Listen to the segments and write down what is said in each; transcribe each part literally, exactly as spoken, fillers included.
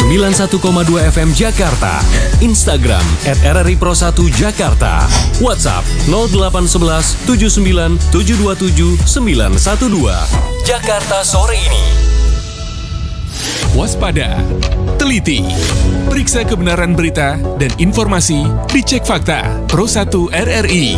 sembilan puluh satu koma dua F M Jakarta, Instagram at R R I Pro satu Jakarta, WhatsApp nol delapan satu satu tujuh sembilan tujuh dua tujuh sembilan satu dua. Jakarta sore ini. Waspada, teliti, periksa kebenaran berita dan informasi, dicek fakta. Pro satu R R I.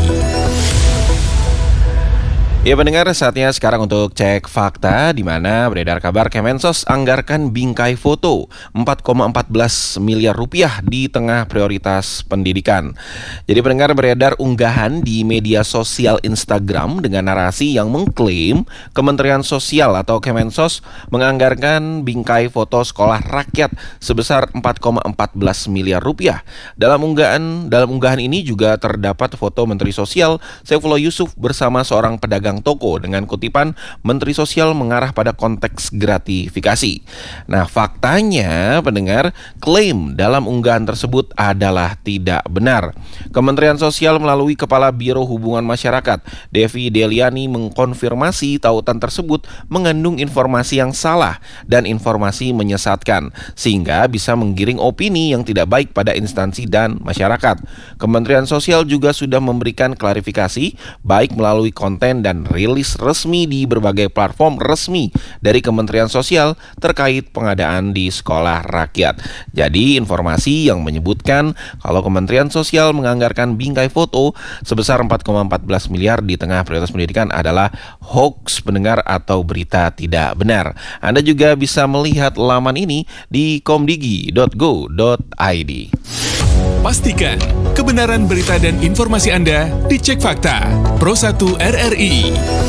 Ya pendengar, saatnya sekarang untuk cek fakta, di mana beredar kabar Kemensos anggarkan bingkai foto empat koma empat belas miliar rupiah di tengah prioritas pendidikan. Jadi pendengar, beredar unggahan di media sosial Instagram dengan narasi yang mengklaim Kementerian Sosial atau Kemensos menganggarkan bingkai foto sekolah rakyat sebesar empat koma empat belas miliar rupiah. Dalam unggahan dalam unggahan ini juga terdapat foto Menteri Sosial Saifullah Yusuf bersama seorang pedagang toko dengan kutipan Menteri Sosial mengarah pada konteks gratifikasi. Nah, faktanya pendengar, klaim dalam unggahan tersebut adalah tidak benar. Kementerian Sosial melalui Kepala Biro Hubungan Masyarakat Devi Deliani mengkonfirmasi tautan tersebut mengandung informasi yang salah dan informasi menyesatkan, sehingga bisa menggiring opini yang tidak baik pada instansi dan masyarakat. Kementerian Sosial juga sudah memberikan klarifikasi baik melalui konten dan rilis resmi di berbagai platform resmi dari Kementerian Sosial terkait pengadaan di sekolah rakyat. Jadi informasi yang menyebutkan kalau Kementerian Sosial menganggarkan bingkai foto sebesar empat koma empat belas miliar di tengah prioritas pendidikan adalah hoax pendengar atau berita tidak benar. Anda juga bisa melihat laman ini di komdigi dot go dot i d. Pastikan kebenaran berita dan informasi Anda dicek fakta. Pro satu R R I.